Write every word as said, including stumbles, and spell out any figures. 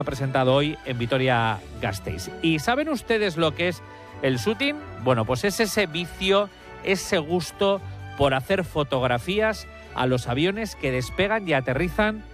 presentado hoy en Vitoria-Gasteiz. ¿Y saben ustedes lo que es el shooting? Bueno, pues es ese vicio, ese gusto por hacer fotografías a los aviones que despegan y aterrizan